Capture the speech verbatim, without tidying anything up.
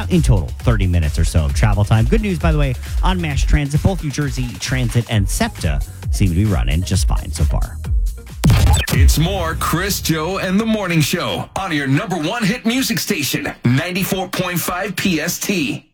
in total, thirty minutes or so of travel time. Good news, by the way, on Mass Transit. Both New Jersey Transit and SEPTA seem to be running just fine so far. It's more Chris, Joe, and the Morning Show on your number one hit music station, ninety-four point five P S T.